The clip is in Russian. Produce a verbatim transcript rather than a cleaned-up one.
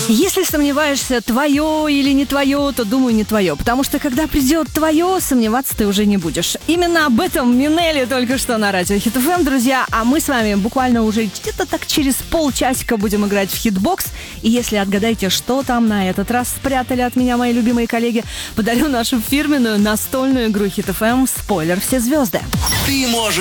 Если сомневаешься, твое или не твое, то, думаю, не твое. Потому что, когда придет твое, сомневаться ты уже не будешь. Именно об этом Минелли только что на радио Хит эф эм, друзья. А мы с вами буквально уже где-то так через полчасика будем играть в хитбокс. И если отгадаете, что там на этот раз спрятали от меня мои любимые коллеги, подарю нашу фирменную настольную игру Хит эф эм «Спойлер. Все звезды». Ты можешь